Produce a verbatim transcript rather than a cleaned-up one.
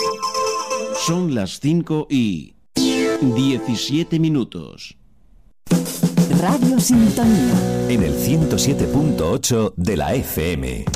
Son las cinco y diecisiete minutos. Radio Sintonía. En el ciento siete punto ocho de la F M.